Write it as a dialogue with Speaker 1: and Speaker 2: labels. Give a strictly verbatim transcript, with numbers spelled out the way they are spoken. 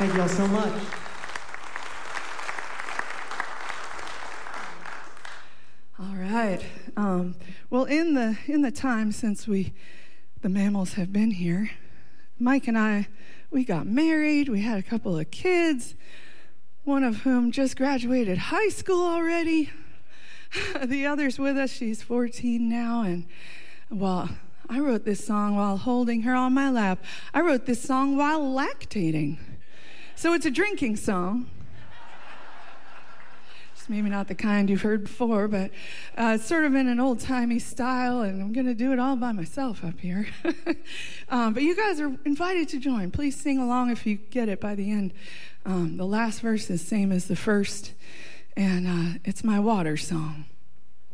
Speaker 1: Thank you all so much.
Speaker 2: All right. Um, well, in the in the time since we, the mammals have been here, Mike and I, we got married. We had a couple of kids, one of whom just graduated high school already. The other's with us. She's fourteen now, and well, I wrote this song while holding her on my lap. I wrote this song while lactating. So it's a drinking song. Just maybe not the kind you've heard before, but uh, it's sort of in an old-timey style, and I'm going to do it all by myself up here. um, but you guys are invited to join. Please sing along if you get it by the end. Um, the last verse is the same as the first, and uh, it's my water song.